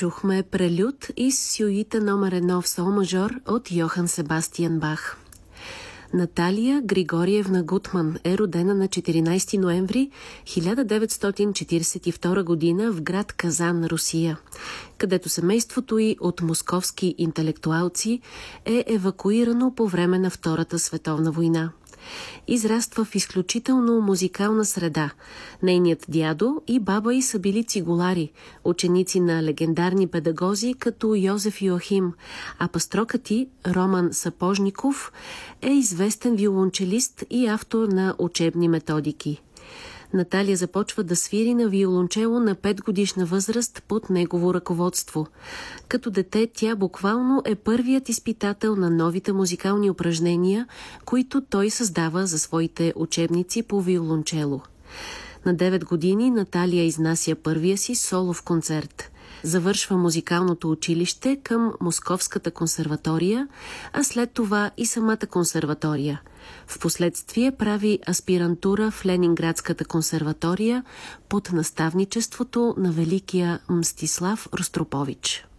чухме прелюд и сюита номер 1 в сол мажор от Йохан Себастиан Бах. Наталия Григориевна Гутман е родена на 14 ноември 1942 година в град Казан, Русия, където семейството й от московски интелектуалци е евакуирано по време на Втората световна война. Израства в изключително музикална среда. Нейният дядо и баба й са били цигулари, ученици на легендарни педагози като Йозеф Йоахим, а пастрокът й, Роман Сапожников, е известен виолончелист и автор на учебни методики. Наталия започва да свири на виолончело на 5-годишна възраст под негово ръководство. Като дете тя буквално е първият изпитател на новите музикални упражнения, които той създава за своите учебници по виолончело. На 9 години Наталия изнася първия си солов концерт. Завършва музикалното училище към Московската консерватория, а след това и самата консерватория. Впоследствие прави аспирантура в Ленинградската консерватория под наставничеството на великия Мстислав Ростропович.